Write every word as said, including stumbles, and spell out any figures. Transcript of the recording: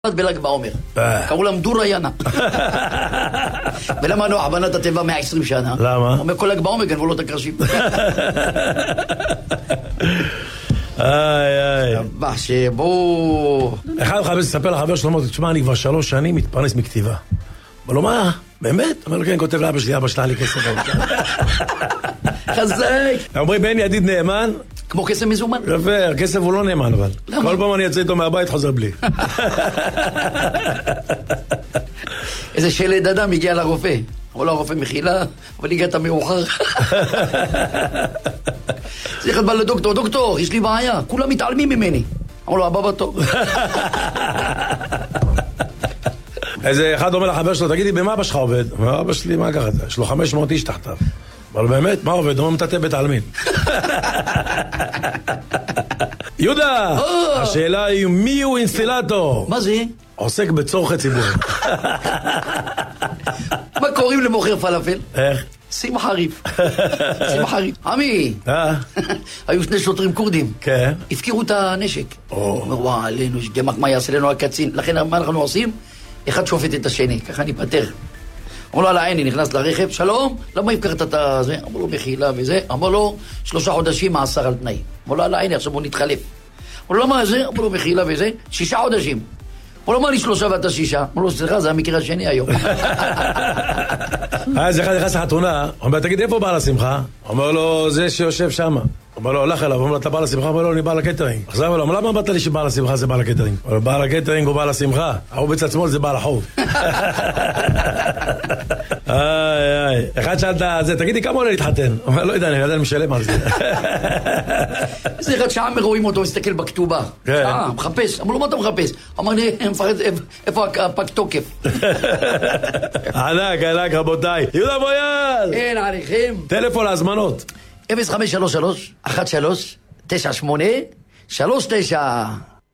בל"ג בעומר. קראו להם דורה ינה. ולמה נוח בנה את הטבע מאה ועשרים שנה? למה? הוא אומר כל ל"ג בעומר גנבו לו את הקרשים. איי איי. מה שבואו... אחד מחפש לספר לחבר שלו, אמרתי, תשמע, אני כבר שלוש שנים מתפרנס מכתיבה. אבל לו, מה? באמת? אומר לו, כן, כותב לאבא שלי, אבא שלח לי כסף. חזק! אומרים, בן ידיד נאמן? כמו כסף מזומן. יפה, הכסף הוא לא נאמן, אבל. כל פעם אני יוצא איתו מהבית, חוזר בלי. איזה שלד אדם הגיע לרופא. אמרו לו, הרופא מחילה, אבל הגעת מאוחר. זה אחד בא לדוקטור, דוקטור, יש לי בעיה, כולם מתעלמים ממני. אמרו לו, הבא בתור. איזה אחד אומר לחבר שלו, תגידי, במה אבא שלך עובד? אומר, אבא שלי, מה ככה? יש לו חמש מאות איש תחתיו. אבל באמת, מה עובד? הוא מטאטא בית העלמין. יהודה, השאלה היא, מי הוא אינסטלטור? מה זה? עוסק בצורכי ציבור. מה קוראים למוכר פלאפל? איך? שמחה ריף. שמחה ריף. עמי, היו שני שוטרים קורדים. כן. הפקירו את הנשק. הוא אומר, וואו, עלינו, יש דמק מה יעשה לנו הקצין. לכן מה אנחנו עושים? אחד שופט את השני, ככה ניפטר. אמרו לו על העיני, נכנס לרכב, שלום, למה הפקרת את זה? אמרו לו מחילה וזה, אמרו לו שלושה חודשים מאסר על תנאי. אמרו לו על העיני, עכשיו בוא נתחלף. אמרו לו למה זה? אמרו לו מחילה וזה, שישה חודשים. אמרו לו מה לי שלושה ואתה שישה? אמרו לו סליחה, זה המקרה השני היום. אז אחד נכנס לחתונה, אומר, תגיד, איפה בעל השמחה? אומר לו, זה שיושב שם. אומר לו, הולך אליו, אומר לו, אתה בעל השמחה? אומר לו, אני בעל הקטרינג. עכשיו אומר לו, למה באת לי שבעל השמחה זה בעל הקטרינג? אומר לו, בעל הקטרינג הוא בעל השמחה, הוא בצד שמאל זה בעל החוב. איי איי, אחד שאלת זה, תגידי כמה עולה להתחתן? אומר, לא יודע, אני עדיין משלם על זה. איזה אחד שעה מרואים אותו, מסתכל בכתובה. שעה, מחפש. אמרו לו, מה אתה מחפש? אמר לי, מפחד, איפה הפג תוקף? ענק, ענק, רבותיי. יהודה מויאל! אין עליכם. טלפון להזמנות. אפס חמש שלוש שלוש אחת שלוש תשע שמונה שלוש תשע